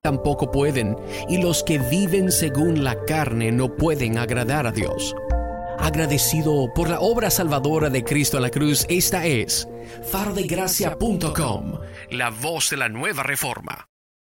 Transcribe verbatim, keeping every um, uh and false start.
tampoco pueden, y los que viven según la carne no pueden agradar a Dios. Agradecido por la obra salvadora de Cristo en la cruz, esta es faro de gracia punto com, la voz de la nueva reforma.